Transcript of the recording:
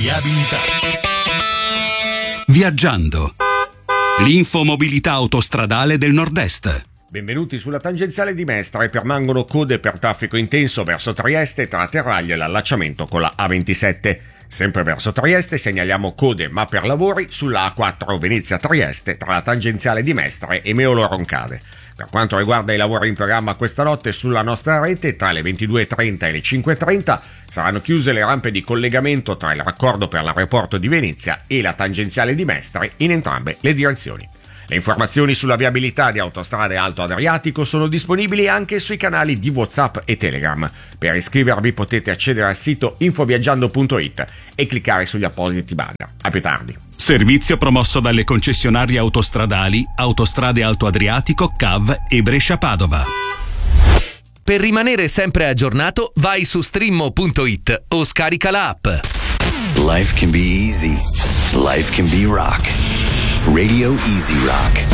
Viabilità. Viaggiando. L'infomobilità autostradale del Nord-Est. Benvenuti sulla tangenziale di Mestre. Permangono code per traffico intenso verso Trieste tra Terraglia e l'allacciamento con la A27. Sempre verso Trieste segnaliamo code ma per lavori sulla A4 Venezia-Trieste tra la tangenziale di Mestre e Meolo-Roncade. Per quanto riguarda i lavori in programma questa notte sulla nostra rete, tra le 22.30 e le 5.30 saranno chiuse le rampe di collegamento tra il raccordo per l'aeroporto di Venezia e la tangenziale di Mestre in entrambe le direzioni. Le informazioni sulla viabilità di Autostrade Alto Adriatico sono disponibili anche sui canali di WhatsApp e Telegram. Per iscrivervi potete accedere al sito infoviaggiando.it e cliccare sugli appositi banner. A più tardi. Servizio promosso dalle concessionarie autostradali Autostrade Alto Adriatico, CAV e Brescia-Padova. Per rimanere sempre aggiornato, vai su streammo.it o scarica la app. Life can be easy. Life can be rock. Radio Easy Rock.